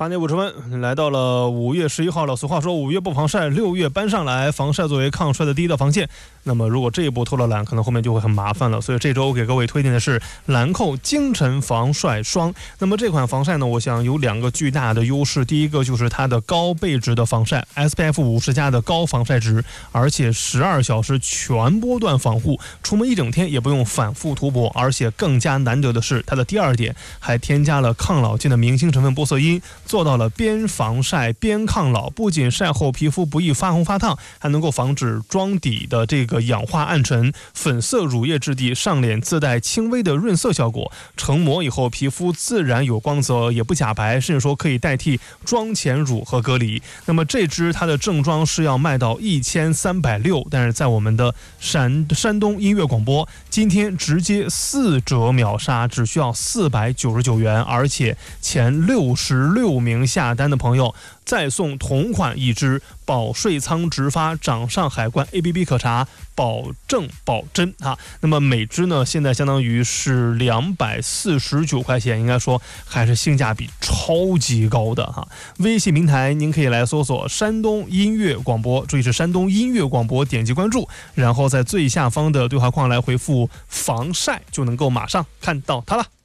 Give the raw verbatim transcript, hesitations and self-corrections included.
八点五十分，来到了五月十一号了。俗话说，五月不防晒，六月搬上来。防晒作为抗衰的第一道防线，那么如果这一步偷了懒，可能后面就会很麻烦了。所以这周给各位推荐的是兰蔻精晨防晒霜。那么这款防晒呢，我想有两个巨大的优势。第一个就是它的高倍值的防晒 ，S P F 五十 加的高防晒值，而且十二小时全波段防护，出门一整天也不用反复涂抹。而且更加难得的是，它的第二点还添加了抗老剂的明星成分玻色因。做到了边防晒边抗老，不仅晒后皮肤不易发红发烫，还能够防止妆底的这个氧化暗沉。粉色乳液质地，上脸自带轻微的润色效果，成膜以后皮肤自然有光泽，也不假白，甚至说可以代替妆前乳和隔离。那么这支它的正装是要卖到一千三百六，但是在我们的山山东音乐广播今天直接四折秒杀，只需要四百九十九元，而且前六十六名下单的朋友再送同款一支保税仓直发掌上海关 A P P 可查，保证保真啊。那么每支呢，现在相当于是两百四十九块钱，应该说还是性价比超级高的哈。微信平台您可以来搜索山东音乐广播，注意是山东音乐广播，点击关注，然后在最下方的对话框来回复防晒，就能够马上看到它了。